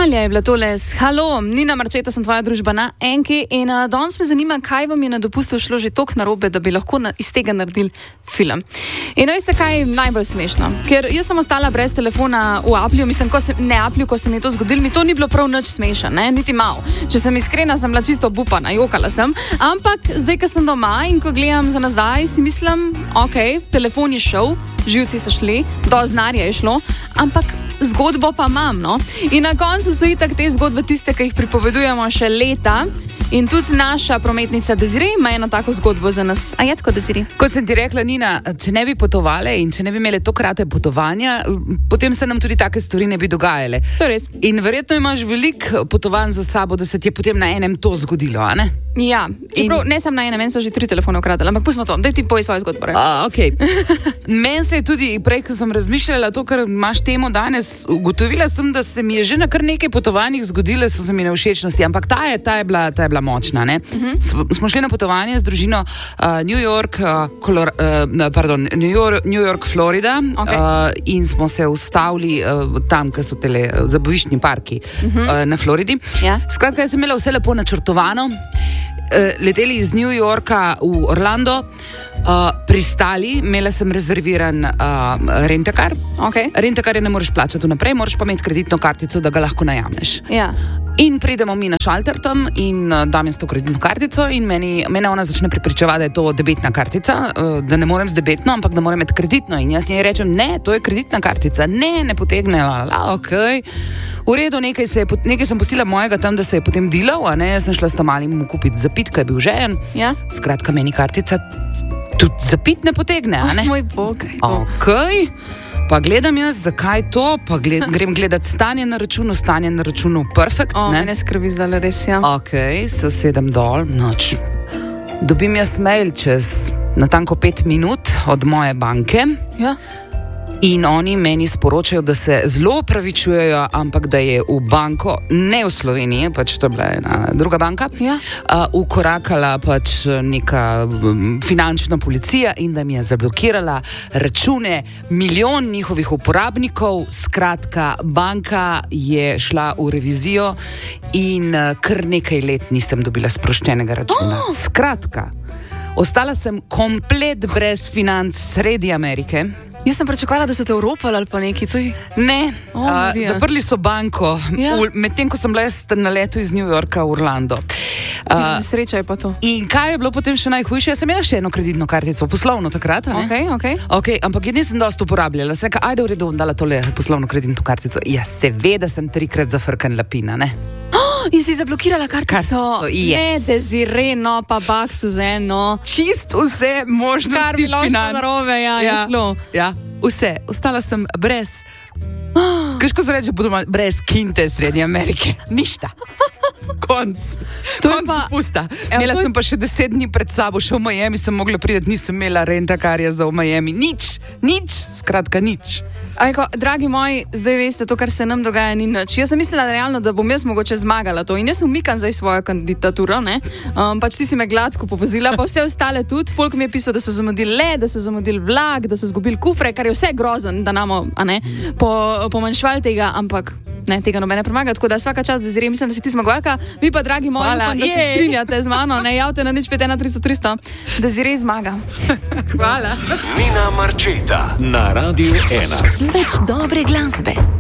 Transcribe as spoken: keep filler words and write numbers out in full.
Alja je bila tole s halo, Nina Marčeta, sem tvoja družba na Enki in uh, danes me zanima, kaj vam je na dopustu šlo že toliko narobe, da bi lahko na, iz tega naredili film. In veste, kaj je najbolj smešno? Ker jaz sem ostala brez telefona v Applju, mislim, ko se, ne Applju, ko se mi je to zgodilo, mi to ni bilo prav nič smešno, ne, niti malo. Če sem iskrena, sem bila čisto obupana, jokala sem, ampak zdaj, ko sem doma in ko gledam za nazaj, si mislim, ok, telefon je šel, živci so šli, do znarja je šlo, ampak zgodbo pa imam, no. In na koncu so itak te zgodbe tiste, ki jih pripovedujemo še leta. In tudi naša prometnica Desiree ima eno tako zgodbo za nas. A je tako, Desiree? Kot sem ti rekla, Nina, če ne bi potovali in če ne bi imeli tokrate potovanja, potem se nam tudi take stvari ne bi dogajale. To je res. In verjetno imaš veliko potovanj za sabo, da se ti je potem na enem to zgodilo, a ne? Ja, čeprav in... ne sem na enem, meni so že tri telefone ukradali, ampak pustimo to, daj ti povej svojo zgodbo. A, ok. Meni se je tudi, prej, ko sem razmišljala to, kar imaš temo danes, ugotovila sem, da se mi je že na kar nekaj potovanjih zgodile, so se mi nevšečnosti, ampak ta je, ta je bila, ta je bila močna, ne? Uh-huh. Smo šli na potovanje z družino uh, New York, uh, Color, uh, pardon, New York, New York, Florida, okay. uh, in smo se ustavili uh, tam, kjer so tele uh, zabaviščni parki uh-huh. uh, na Floridi. Yeah. Skratka, jaz sem imela vse lepo načrtovano. Leteli iz New Yorka v Orlando, uh, pristali, imela sem rezerviran uh, rentakar. Okay. Rentakar je ne moreš plačati vnaprej, moraš pa imeti kreditno kartico, da ga lahko najameš. Ja. In pridemo mi na šalter tam in uh, dam jaz to kreditno kartico in meni, mene ona začne prepričevati, da je to debetna kartica, uh, da ne morem z debetno, ampak da moram imeti kreditno. In jaz njej rečem, ne, to je kreditna kartica, ne, ne potegne, la, la, ok. V redu, nekaj, se je, nekaj sem pustila mojega tam, da se je potem dilal, a ne, jaz sem šla s tam malim kupiti zapit, kaj je bil žejen. Ja. Skratka, meni kartica tudi zapit ne potegne, a ne? Oh, moj bog. Ok. Pa gledam jaz, zakaj to, pa gled, grem gledati stanje na računu, stanje na računu, perfekt, o, ne? O, ne skrbi zdaj res, ja. Ok, se sedem dol, noč. Dobim jaz mail čez natanko pet minut od moje banke. Ja. In oni meni sporočajo, da se zelo opravičujejo, ampak da je v banko, ne v Sloveniji, pač to je bila ena druga banka, ja. uh, ukorakala pač neka um, finančna policija in da mi je zablokirala račune milijon njihovih uporabnikov. Skratka, banka je šla v revizijo in uh, kar nekaj let nisem dobila sproščenega računa. Oh! Skratka, ostala sem komplet brez financ sredi Amerike. Jaz sem pričakovala, da so te Evropali ali pa neki tuji. Ne, oh, uh, zaprli so banko, ja. medtem ko sem bila na letu iz New Yorka v Orlando. Uh, Sreča je pa to. In kaj je bilo potem še najhujše? Jaz sem imela še eno kreditno kartico, poslovno takrat. Okay, okay. Okay, ampak jaz nisem dosti uporabljala. Sem rekla, ajde v redu, dala tole poslovno kreditno kartico. Ja, seveda sem trikrat zafrkan lapina, ne? Oh, in si zablokirala kartico? Kartico, yes. Ne, Desiree, no, pa baksu z eno. Čist vse možnosti kar bi financ. Kar narobe, ja, ja, je šlo. Ja, vse. Ostala sem brez, oh. Kažko se reče, bodo brez kinte sredi Amerike. Ništa. Konc. Konc pa, pusta. Imela sem pa še deset dni pred sabo, še v Miami sem mogla priti, nisem imela rentakarja za v Miami. Nič, nič, skratka nič. Ajko, dragi moji, zdaj veste, to, kar se nam dogaja, ni nič. Jaz sem mislila realno, da bom jaz mogoče zmagala to in jaz umikam zdaj svojo kandidaturo, ne? Um, pač ti si me gladko povozila, pa vse ostale tudi. Folk mi je pisal, da so zamudili let, da so zamudili vlak, da so zgubili kufre, kar je vse grozen, da namo, a ne, po, pomanjšvali tega, ampak ne, tega nobene premaga, tako da svaka čast, Desiree, mislim, da si ti zmagovalka. Vi pa, dragi moji, upam, da se strinjate z mano, ne javte na nič pet ena tristo tristo. Desiree zmaga. Hvala. Nina Marčeta na Radiu ena. Več dobre glasbe.